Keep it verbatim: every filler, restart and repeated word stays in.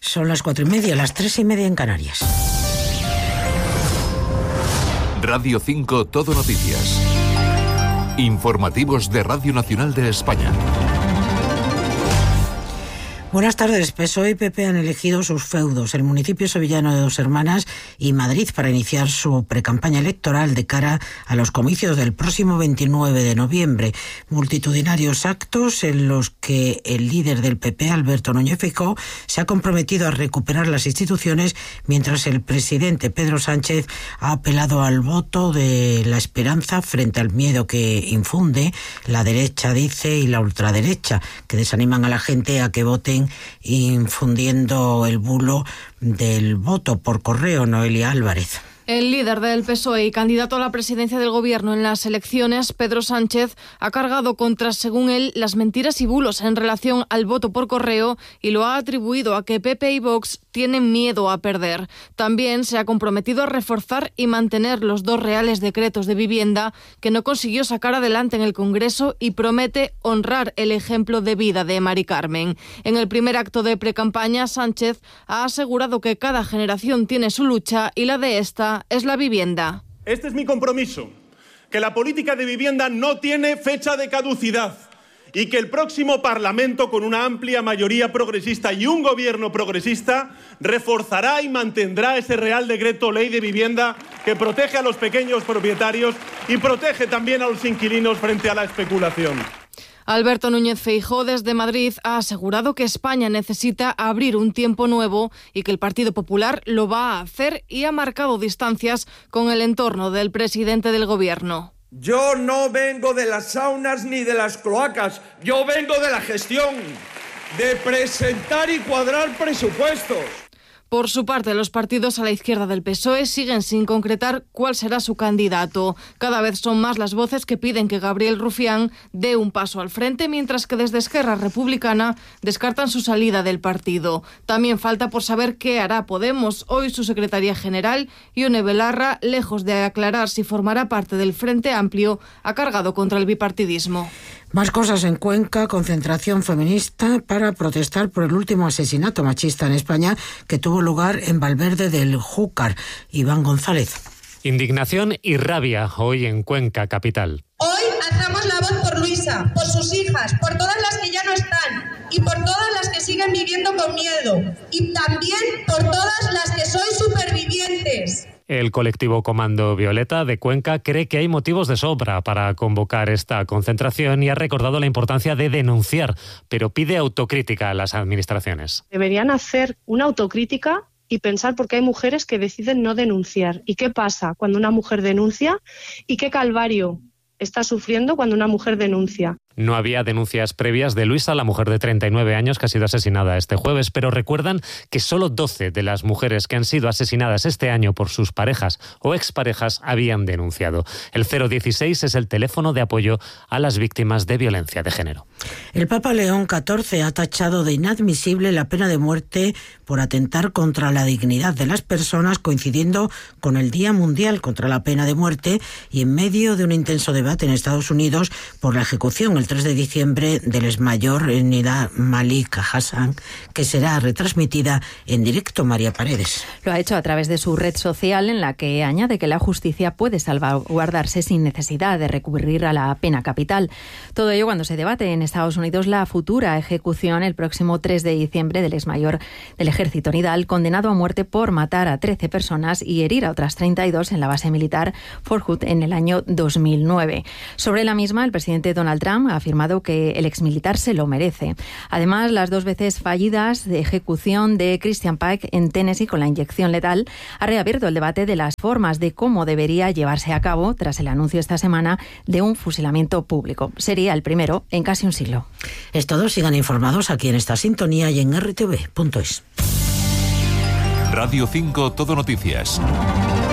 Son las cuatro y media, las tres y media en Canarias. Radio cinco Todo Noticias. Informativos de Radio Nacional de España. Buenas tardes. P S O E y P P han elegido sus feudos, el municipio sevillano de Dos Hermanas y Madrid, para iniciar su precampaña electoral de cara a los comicios del próximo veintinueve de noviembre. Multitudinarios actos en los que el líder del P P, Alberto Núñez Feijóo, se ha comprometido a recuperar las instituciones, mientras el presidente Pedro Sánchez ha apelado al voto de la esperanza frente al miedo que infunde la derecha, dice, y la ultraderecha, que desaniman a la gente a que voten, infundiendo el bulo del voto por correo. Noelia Álvarez. El líder del P S O E y candidato a la presidencia del Gobierno en las elecciones, Pedro Sánchez, ha cargado contra, según él, las mentiras y bulos en relación al voto por correo y lo ha atribuido a que P P y Vox tienen miedo a perder. También se ha comprometido a reforzar y mantener los dos reales decretos de vivienda que no consiguió sacar adelante en el Congreso y promete honrar el ejemplo de vida de Mari Carmen. En el primer acto de precampaña, Sánchez ha asegurado que cada generación tiene su lucha y la de esta es la vivienda. Este es mi compromiso, que la política de vivienda no tiene fecha de caducidad y que el próximo Parlamento, con una amplia mayoría progresista y un gobierno progresista, reforzará y mantendrá ese Real Decreto Ley de Vivienda que protege a los pequeños propietarios y protege también a los inquilinos frente a la especulación. Alberto Núñez Feijóo desde Madrid ha asegurado que España necesita abrir un tiempo nuevo y que el Partido Popular lo va a hacer, y ha marcado distancias con el entorno del presidente del Gobierno. Yo no vengo de las saunas ni de las cloacas, yo vengo de la gestión, de presentar y cuadrar presupuestos. Por su parte, los partidos a la izquierda del P S O E siguen sin concretar cuál será su candidato. Cada vez son más las voces que piden que Gabriel Rufián dé un paso al frente, mientras que desde Esquerra Republicana descartan su salida del partido. También falta por saber qué hará Podemos. Hoy su secretaria general, Ione Belarra, lejos de aclarar si formará parte del Frente Amplio, ha cargado contra el bipartidismo. Más cosas en Cuenca. Concentración feminista para protestar por el último asesinato machista en España que tuvo lugar en Valverde del Júcar. Iván González. Indignación y rabia hoy en Cuenca capital. Hoy alzamos la voz por Luisa, por sus hijas, por todas las que ya no están y por todas las que siguen viviendo con miedo, y también por todas las que sois supervivientes. El colectivo Comando Violeta de Cuenca cree que hay motivos de sobra para convocar esta concentración y ha recordado la importancia de denunciar, pero pide autocrítica a las administraciones. Deberían hacer una autocrítica y pensar por qué hay mujeres que deciden no denunciar. ¿Y qué pasa cuando una mujer denuncia? ¿Y qué calvario está sufriendo cuando una mujer denuncia? No había denuncias previas de Luisa, la mujer de treinta y nueve años que ha sido asesinada este jueves, pero recuerdan que solo doce de las mujeres que han sido asesinadas este año por sus parejas o exparejas habían denunciado. El cero dieciséis es el teléfono de apoyo a las víctimas de violencia de género. El Papa León catorce ha tachado de inadmisible la pena de muerte por atentar contra la dignidad de las personas, coincidiendo con el Día Mundial contra la Pena de Muerte y en medio de un intenso debate en Estados Unidos por la ejecución el tres de diciembre del exmayor Nida Malik Hassan, que será retransmitida en directo. María Paredes. Lo ha hecho a través de su red social, en la que añade que la justicia puede salvaguardarse sin necesidad de recurrir a la pena capital. Todo ello cuando se debate en Estados Unidos la futura ejecución el próximo tres de diciembre del exmayor del ejército Nidal, condenado a muerte por matar a trece personas y herir a otras treinta y dos en la base militar Fort Hood en el año dos mil nueve. Sobre la misma, el presidente Donald Trump ha afirmado que el exmilitar se lo merece. Además, las dos veces fallidas de ejecución de Christian Pike en Tennessee con la inyección letal ha reabierto el debate de las formas de cómo debería llevarse a cabo tras el anuncio esta semana de un fusilamiento público. Sería el primero en casi un siglo. Es todo. Sigan informados aquí en esta sintonía y en erre te ve punto es. Radio cinco Todo Noticias.